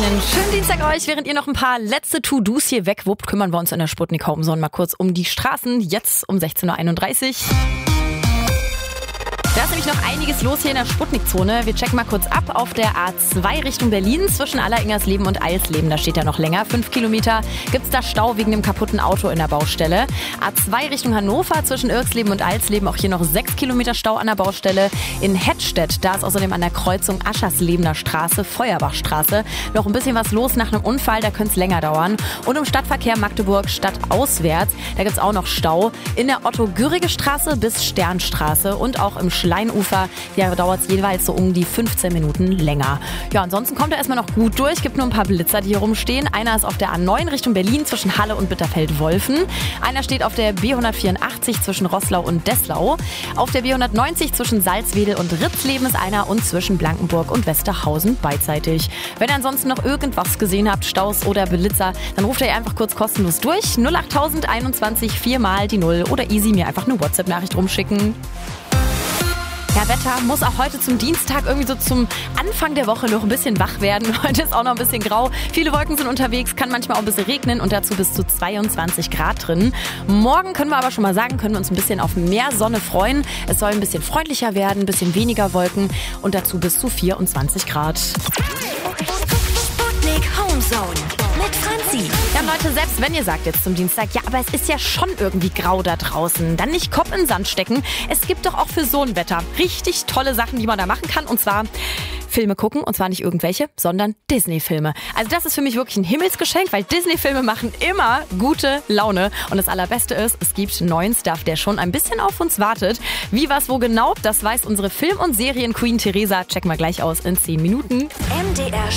Einen schönen Dienstag euch, während ihr noch ein paar letzte To-Dos hier wegwuppt, kümmern wir uns in der Sputnik Homezone mal kurz um die Straßen, jetzt um 16.31 Uhr. Da ist nämlich noch einiges los hier in der Sputnik-Zone. Wir checken mal kurz ab auf der A2 Richtung Berlin zwischen Alleringersleben und Eisleben. Da steht ja noch länger. 5 Kilometer gibt's da Stau wegen dem kaputten Auto in der Baustelle. A2 Richtung Hannover zwischen Irksleben und Eisleben. Auch hier noch 6 Kilometer Stau an der Baustelle. In Hettstedt, da ist außerdem an der Kreuzung Ascherslebener Straße, Feuerbachstraße noch ein bisschen was los nach einem Unfall. Da könnte es länger dauern. Und im Stadtverkehr Magdeburg stadtauswärts, da gibt's auch noch Stau. In der Otto-Gürrige-Straße bis Sternstraße und auch im Schleinufer, ja, dauert es jeweils so um die 15 Minuten länger. Ja, ansonsten kommt er erstmal noch gut durch. Gibt nur ein paar Blitzer, die hier rumstehen. Einer ist auf der A9 Richtung Berlin zwischen Halle und Bitterfeld-Wolfen. Einer steht auf der B184 zwischen Roßlau und Desslau. Auf der B190 zwischen Salzwedel und Ritzleben ist einer und zwischen Blankenburg und Westerhausen beidseitig. Wenn ihr ansonsten noch irgendwas gesehen habt, Staus oder Blitzer, dann ruft ihr einfach kurz kostenlos durch. 08021 4 mal die 0 oder easy mir einfach eine WhatsApp-Nachricht rumschicken. Ja, Wetter muss auch heute zum Dienstag irgendwie so zum Anfang der Woche noch ein bisschen wach werden. Heute ist auch noch ein bisschen grau. Viele Wolken sind unterwegs, kann manchmal auch ein bisschen regnen und dazu bis zu 22 Grad drin. Morgen können wir aber schon mal sagen, können wir uns ein bisschen auf mehr Sonne freuen. Es soll ein bisschen freundlicher werden, ein bisschen weniger Wolken und dazu bis zu 24 Grad. Sputnik Homezone mit Franzi. Ja, Leute, selbst wenn ihr sagt jetzt zum Dienstag, ja, aber es ist ja schon irgendwie grau da draußen, dann nicht Kopf in den Sand stecken. Es gibt doch auch für so ein Wetter richtig tolle Sachen, die man da machen kann. Und zwar Filme gucken, und zwar nicht irgendwelche, sondern Disney-Filme. Also das ist für mich wirklich ein Himmelsgeschenk, weil Disney-Filme machen immer gute Laune. Und das Allerbeste ist, es gibt neuen Stuff, der schon ein bisschen auf uns wartet. Wie, was, wo genau, das weiß unsere Film- und Serien-Queen Theresa. Checken wir gleich aus in 10 Minuten. MDR